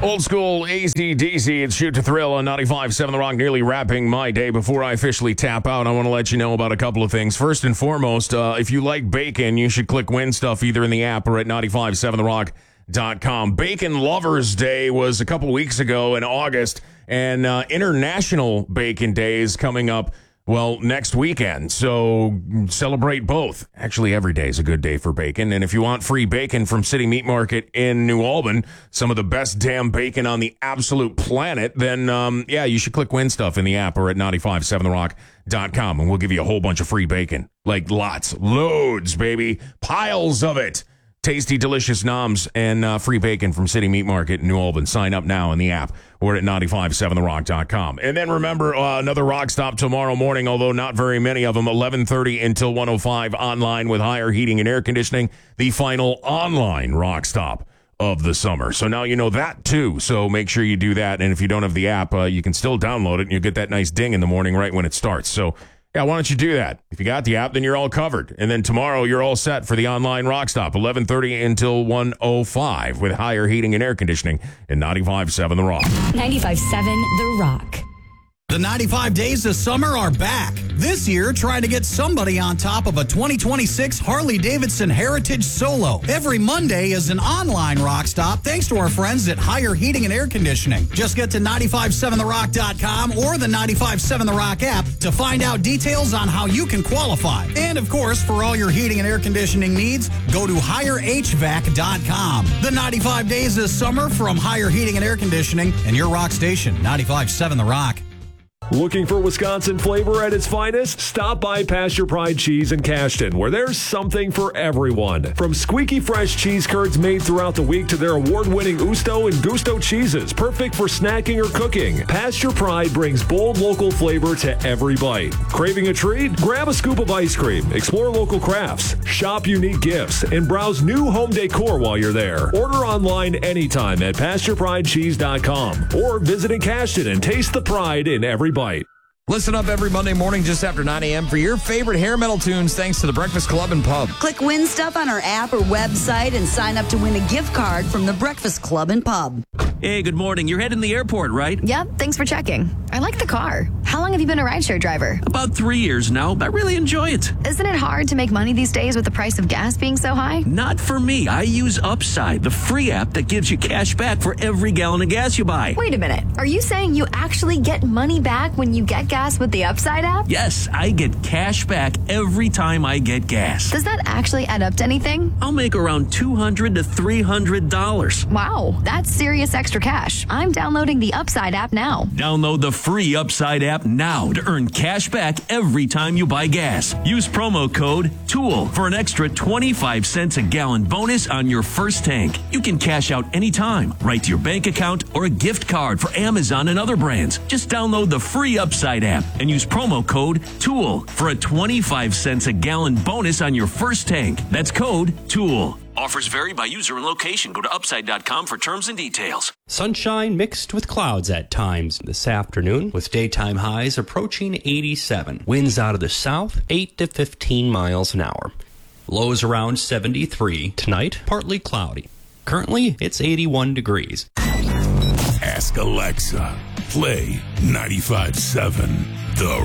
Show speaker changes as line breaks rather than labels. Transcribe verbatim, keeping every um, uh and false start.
Old school A C D C, it's Shoot to Thrill on ninety-five point seven The Rock, nearly wrapping my day. Before I officially tap out, I want to let you know about a couple of things. First and foremost, uh, if you like bacon, you should click Win Stuff either in the app or at ninety-five point seven the rock dot com. Bacon Lovers Day was a couple weeks ago in August, and uh, International Bacon Day is coming up, well, next weekend. So celebrate both. Actually, every day is a good day for bacon. And if you want free bacon from City Meat Market in New Albin, some of the best damn bacon on the absolute planet, then, um, yeah, you should click Win Stuff in the app or at ninety-five point seven the rock dot com, and we'll give you a whole bunch of free bacon. Like lots, loads, baby. Piles of it. Tasty, delicious noms and uh, free bacon from City Meat Market in New Albin. Sign up now in the app or at ninety-five point seven the rock dot com. And then remember, uh, another Rock Stop tomorrow morning, although not very many of them, eleven thirty until one oh five online with Higher Heating and Air Conditioning, the final online Rock Stop of the summer. So now you know that too. So make sure you do that. And if you don't have the app, uh, you can still download it and you'll get that nice ding in the morning right when it starts. So yeah, why don't you do that? If you got the app, then you're all covered. And then tomorrow, you're all set for the online Rock Stop, eleven thirty until one oh five with Higher Heating and Air Conditioning in ninety-five point seven The Rock.
ninety-five point seven The Rock.
The ninety-five days of summer are back. This year, try to get somebody on top of a twenty twenty-six Harley-Davidson Heritage Solo. Every Monday is an online Rock Stop thanks to our friends at Higher Heating and Air Conditioning. Just get to ninety-five point seven the rock dot com or the ninety-five point seven The Rock app to find out details on how you can qualify. And, of course, for all your heating and air conditioning needs, go to higher h vac dot com. The ninety-five days of summer from Higher Heating and Air Conditioning and your rock station, ninety-five point seven The Rock.
Looking for Wisconsin flavor at its finest? Stop by Pasture Pride Cheese in Cashton, where there's something for everyone. From squeaky fresh cheese curds made throughout the week to their award-winning Usto and Gusto cheeses, perfect for snacking or cooking. Pasture Pride brings bold local flavor to every bite. Craving a treat? Grab a scoop of ice cream, explore local crafts, shop unique gifts, and browse new home decor while you're there. Order online anytime at pasture pride cheese dot com or visit in Cashton and taste the pride in every bite.
Listen up every Monday morning just after nine a.m. for your favorite hair metal tunes thanks to the Breakfast Club and Pub.
Click Win Stuff on our app or website and sign up to win a gift card from the Breakfast Club and Pub.
Hey, good morning. You're heading to the airport, right?
Yep, thanks for checking. I like the car. How long have you been a rideshare driver?
About three years now. I really enjoy it.
Isn't it hard to make money these days with the price of gas being so high?
Not for me. I use Upside, the free app that gives you cash back for every gallon of gas you buy.
Wait a minute. Are you saying you actually get money back when you get gas with the Upside app?
Yes, I get cash back every time I get gas.
Does that actually add up to anything?
I'll make around two hundred to three hundred dollars.
Wow, that's serious extra cash. I'm downloading the Upside app now.
Download the free Upside app now to earn cash back every time you buy gas. Use promo code TOOL for an extra twenty-five cents a gallon bonus on your first tank. You can cash out anytime, right to your bank account or a gift card for Amazon and other brands. Just download the free Upside app and use promo code TOOL for a twenty-five cents a gallon bonus on your first tank. That's code TOOL. Offers vary by user and location. Go to upside dot com for terms and details.
Sunshine mixed with clouds at times this afternoon, with daytime highs approaching eighty-seven. Winds out of the south, eight to fifteen miles an hour. Lows around seventy-three. Tonight, partly cloudy. Currently, it's eighty-one degrees.
Ask Alexa. Play ninety-five point seven The